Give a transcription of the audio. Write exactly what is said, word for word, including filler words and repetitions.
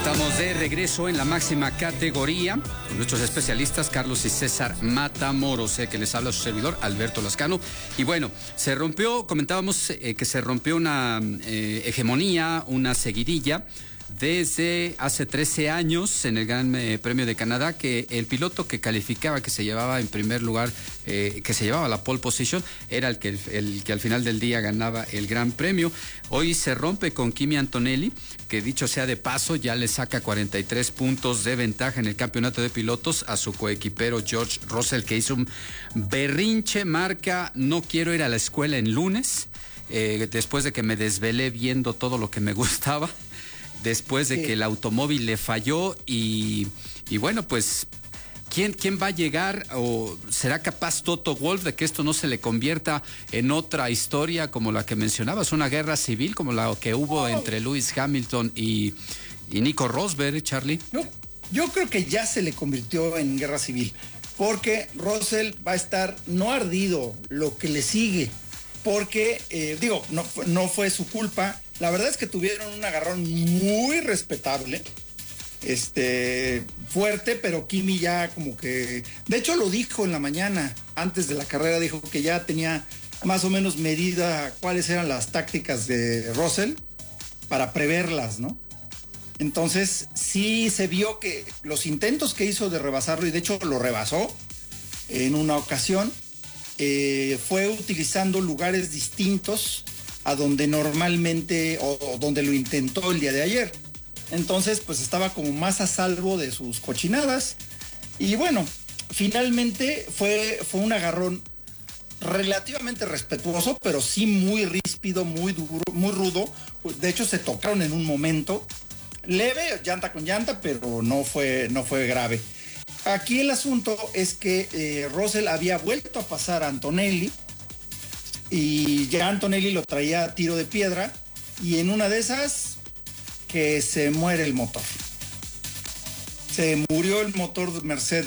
Estamos de regreso en la máxima categoría con nuestros especialistas Carlos y César Matamoros, eh, que les habla su servidor Alberto Lascano. Y bueno, se rompió, comentábamos eh, que se rompió una eh, hegemonía, una seguidilla desde hace trece años en el Gran eh, Premio de Canadá, que el piloto que calificaba, que se llevaba en primer lugar, eh, que se llevaba la pole position, era el que, el que al final del día ganaba el Gran Premio. Hoy se rompe con Kimi Antonelli, que dicho sea de paso, ya le saca cuarenta y tres puntos de ventaja en el campeonato de pilotos a su coequipero George Russell, que hizo un berrinche, marca: no quiero ir a la escuela en lunes, eh, después de que me desvelé viendo todo lo que me gustaba. Después de sí. que el automóvil le falló y, y bueno, pues, ¿quién, ¿quién va a llegar o será capaz Toto Wolff de que esto no se le convierta en otra historia como la que mencionabas, una guerra civil como la que hubo oh. entre Lewis Hamilton y, y Nico Rosberg, Charlie? No, yo creo que ya se le convirtió en guerra civil, porque Russell va a estar no ardido lo que le sigue, porque, eh, digo, no, no fue su culpa. La verdad es que tuvieron un agarrón muy respetable, este, fuerte, pero Kimi ya como que... De hecho, lo dijo en la mañana, antes de la carrera, dijo que ya tenía más o menos medida cuáles eran las tácticas de Russell para preverlas, ¿no? Entonces, sí se vio que los intentos que hizo de rebasarlo, y de hecho lo rebasó en una ocasión, eh, fue utilizando lugares distintos a donde normalmente o, o donde lo intentó el día de ayer. Entonces, pues estaba como más a salvo de sus cochinadas. Y bueno, finalmente fue, fue un agarrón relativamente respetuoso, pero sí muy ríspido, muy duro, muy rudo. De hecho, se tocaron en un momento leve, llanta con llanta, pero no fue, no fue grave. Aquí el asunto es que eh, Russell había vuelto a pasar a Antonelli, y ya Antonelli lo traía a tiro de piedra, y en una de esas que se muere el motor. Se murió el motor de Mercedes